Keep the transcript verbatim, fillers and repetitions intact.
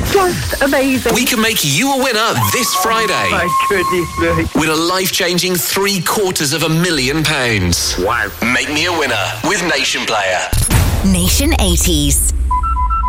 Just amazing. We can make you a winner this Friday. My goodness me. Win a life-changing three quarters of a million pounds. Wow. Make me a winner with Nation Player. Nation eighties.